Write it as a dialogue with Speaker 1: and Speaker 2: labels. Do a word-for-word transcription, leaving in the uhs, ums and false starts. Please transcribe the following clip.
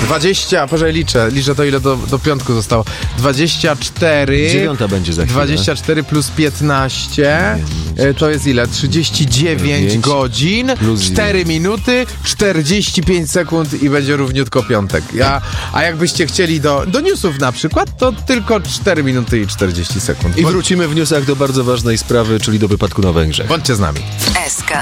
Speaker 1: dwadzieścia, poczekaj, liczę, liczę to ile do, do piątku zostało. dwadzieścia cztery.
Speaker 2: Dziewiąta będzie za chwilę.
Speaker 1: dwadzieścia cztery plus piętnaście. Nie, nie, to jest ile? trzydzieści dziewięć godzin, cztery minuty, czterdzieści pięć sekund i będzie równiutko piątek. Ja, a jakbyście chcieli do, do newsów na przykład, to tylko cztery minuty i czterdzieści sekund.
Speaker 2: I wrócimy w newsach do bardzo ważnej sprawy, czyli do wypadku na Węgrzech.
Speaker 1: Bądźcie z nami.
Speaker 3: S K